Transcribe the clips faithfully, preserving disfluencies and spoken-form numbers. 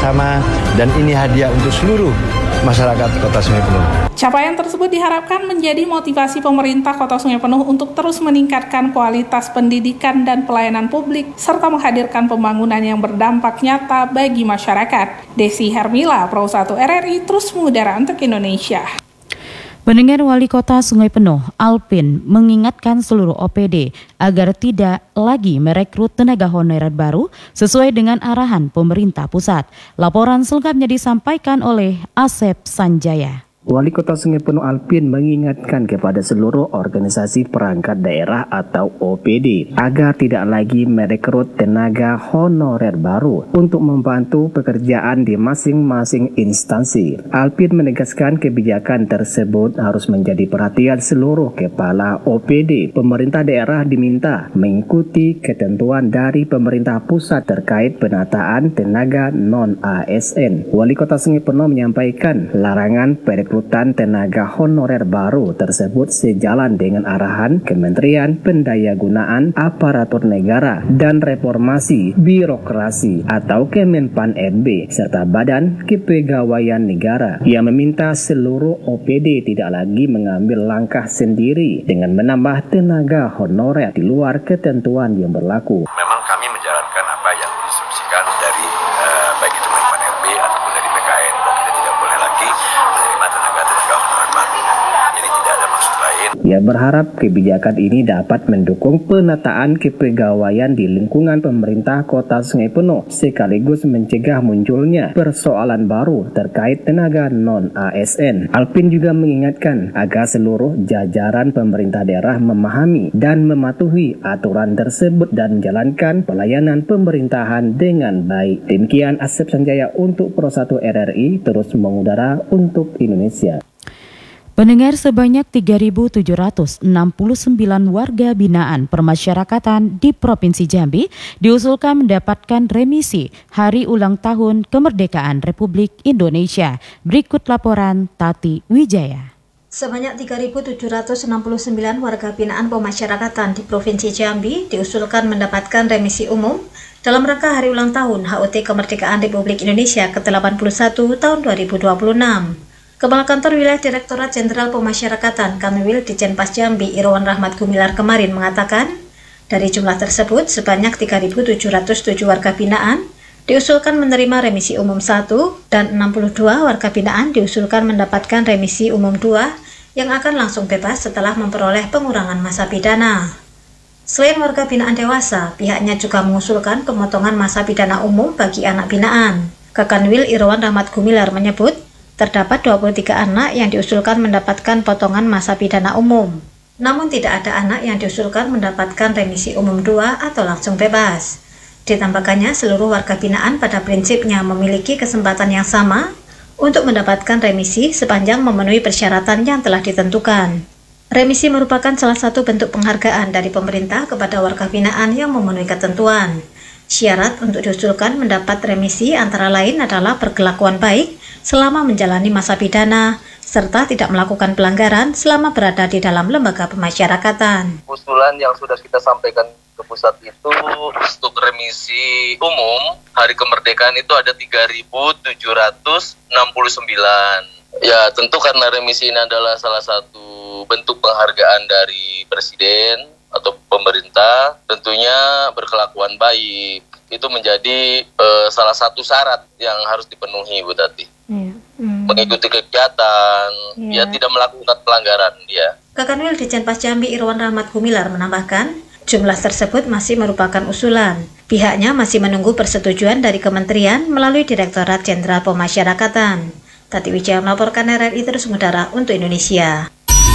bersama dan ini hadiah untuk seluruh masyarakat Kota Sungai Penuh. Capaian tersebut diharapkan menjadi motivasi pemerintah Kota Sungai Penuh untuk terus meningkatkan kualitas pendidikan dan pelayanan publik serta menghadirkan pembangunan yang berdampak nyata bagi masyarakat. Desi Hermila, Pro satu R R I, terus mengudara untuk Indonesia. Pendengar, Wali Kota Sungai Penuh, Alpin, mengingatkan seluruh O P D agar tidak lagi merekrut tenaga honorer baru sesuai dengan arahan pemerintah pusat. Laporan selengkapnya disampaikan oleh Asep Sanjaya. Wali Kota Sungai Penuh Alpin mengingatkan kepada seluruh organisasi perangkat daerah atau O P D agar tidak lagi merekrut tenaga honorer baru untuk membantu pekerjaan di masing-masing instansi. Alpin menegaskan kebijakan tersebut harus menjadi perhatian seluruh kepala O P D. Pemerintah daerah diminta mengikuti ketentuan dari pemerintah pusat terkait penataan tenaga non-A S N. Wali Kota Sungai Penuh menyampaikan larangan perekrutan Rekrutan tenaga honorer baru tersebut sejalan dengan arahan Kementerian Pendayagunaan Aparatur Negara dan Reformasi Birokrasi atau Kemenpan R B serta Badan Kepegawaian Negara yang meminta seluruh O P D tidak lagi mengambil langkah sendiri dengan menambah tenaga honorer di luar ketentuan yang berlaku. Memang kami menjalankan apa yang diinstruksikan dari uh, baik itu Kemenpan R B ataupun dari P K N, bahwa kita tidak boleh lagi menerima tenaga-tenaga honorer baru. Jadi tidak ada maksud lain. Ia berharap kebijakan ini dapat mendukung penataan kepegawaian di lingkungan pemerintah Kota Sungai Penuh sekaligus mencegah munculnya persoalan baru terkait tenaga non-A S N. Alpin juga mengingatkan agar seluruh jajaran pemerintah daerah memahami dan mematuhi aturan tersebut dan menjalankan pelayanan pemerintahan dengan baik. Demikian Asep Sanjaya untuk Pro satu R R I, terus mengudara untuk Indonesia. Pendengar, sebanyak tiga ribu tujuh ratus enam puluh sembilan warga binaan permasyarakatan di Provinsi Jambi diusulkan mendapatkan remisi hari ulang tahun kemerdekaan Republik Indonesia. Berikut laporan Tati Wijaya. Sebanyak tiga ribu tujuh ratus enam puluh sembilan warga binaan pemasyarakatan di Provinsi Jambi diusulkan mendapatkan remisi umum dalam rangka hari ulang tahun H U T Kemerdekaan Republik Indonesia ke delapan puluh satu tahun dua ribu dua puluh enam. Kepala Kantor Wilayah Direktorat Jenderal Pemasyarakatan Kanwil Ditjenpas Jambi Irwan Rahmat Gumilar kemarin mengatakan, dari jumlah tersebut sebanyak tiga ribu tujuh ratus tujuh warga binaan diusulkan menerima remisi umum satu dan enam puluh dua warga binaan diusulkan mendapatkan remisi umum dua yang akan langsung bebas setelah memperoleh pengurangan masa pidana. Selain warga binaan dewasa, pihaknya juga mengusulkan pemotongan masa pidana umum bagi anak binaan. Kakanwil Irwan Rahmat Gumilar menyebut, terdapat dua puluh tiga anak yang diusulkan mendapatkan potongan masa pidana umum. Namun tidak ada anak yang diusulkan mendapatkan remisi umum dua atau langsung bebas. Ditambahkannya, seluruh warga binaan pada prinsipnya memiliki kesempatan yang sama untuk mendapatkan remisi sepanjang memenuhi persyaratan yang telah ditentukan. Remisi merupakan salah satu bentuk penghargaan dari pemerintah kepada warga binaan yang memenuhi ketentuan. Syarat untuk diusulkan mendapat remisi antara lain adalah berkelakuan baik selama menjalani masa pidana, serta tidak melakukan pelanggaran selama berada di dalam lembaga pemasyarakatan. Usulan yang sudah kita sampaikan ke pusat itu untuk remisi umum hari kemerdekaan itu ada tiga ribu tujuh ratus enam puluh sembilan. Ya, tentu karena remisi ini adalah salah satu bentuk penghargaan dari Presiden atau pemerintah, tentunya berkelakuan baik itu menjadi uh, salah satu syarat yang harus dipenuhi, Bu Tati. Yeah. Mm. Mengikuti kegiatan, yeah. Ya tidak melakukan pelanggaran dia. Kakanwil Ditjenpas Jambi Irwan Rahmat Gumilar menambahkan, jumlah tersebut masih merupakan usulan. Pihaknya masih menunggu persetujuan dari Kementerian melalui Direktorat Jenderal Pemasyarakatan. Tati Wijaya melaporkan R R I terus mengudara untuk Indonesia.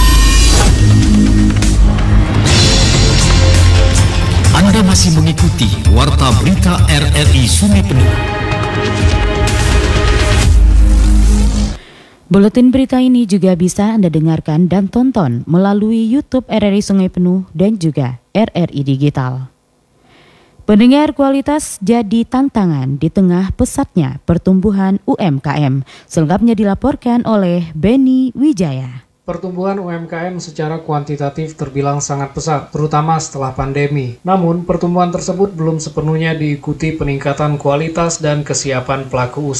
Anda masih mengikuti Warta Berita R R I Sungai Penuh. Buletin berita ini juga bisa Anda dengarkan dan tonton melalui YouTube R R I Sungai Penuh dan juga R R I Digital. Pendengar, kualitas jadi tantangan di tengah pesatnya pertumbuhan U M K M. Selengkapnya dilaporkan oleh Beni Wijaya. Pertumbuhan U M K M secara kuantitatif terbilang sangat pesat, terutama setelah pandemi. Namun, pertumbuhan tersebut belum sepenuhnya diikuti peningkatan kualitas dan kesiapan pelaku usaha.